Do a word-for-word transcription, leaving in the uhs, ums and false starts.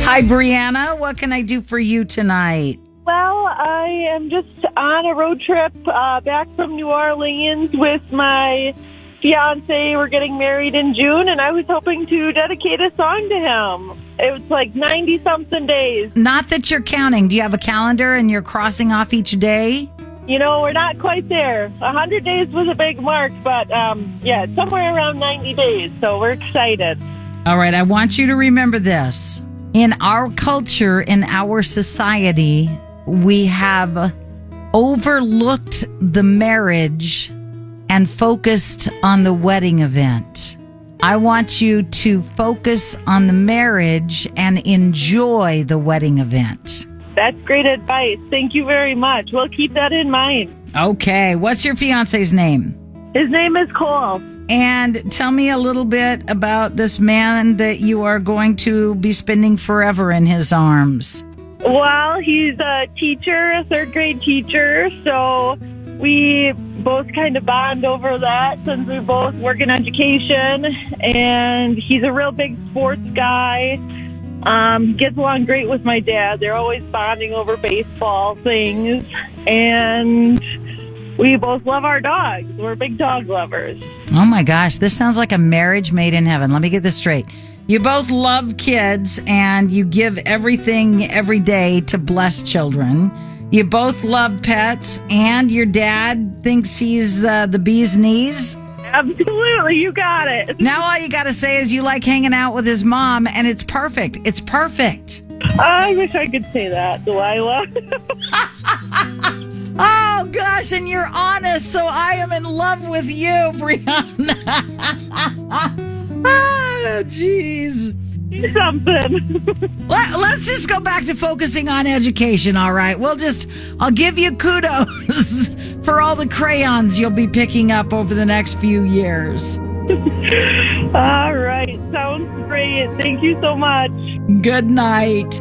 Hi, Brianna. What can I do for you tonight? Well, I am just on a road trip uh, back from New Orleans with my fiance. We're getting married in June, and I was hoping to dedicate a song to him. It was like ninety-something days. Not that you're counting. Do you have a calendar and you're crossing off each day? You know, we're not quite there. one hundred days was a big mark, but um, yeah, it's somewhere around ninety days, so we're excited. All right, I want you to remember this. In our culture, in our society, we have overlooked the marriage and focused on the wedding event. I want you to focus on the marriage and enjoy the wedding event. That's great advice. Thank you very much. We'll keep that in mind. Okay, what's your fiance's name? His name is Cole. And tell me a little bit about this man that you are going to be spending forever in his arms. Well, he's a teacher, a third grade teacher, so we both kind of bond over that since we both work in education, and he's a real big sports guy. Um, he gets along great with my dad. They're always bonding over baseball things, and we both love our dogs. We're big dog lovers. Oh my gosh, this sounds like a marriage made in heaven. Let me get this straight. You both love kids and you give everything every day to bless children. You both love pets and your dad thinks he's uh, the bee's knees. Absolutely, you got it. Now all you got to say is you like hanging out with his mom, and it's perfect. It's perfect. I wish I could say that, Delilah. Oh, gosh, and you're honest, so I am in love with you, Brianna. Oh, jeez. Something. Let, let's just go back to focusing on education, all right? We'll just, I'll give you kudos for all the crayons you'll be picking up over the next few years. All right. Sounds great. Thank you so much. Good night.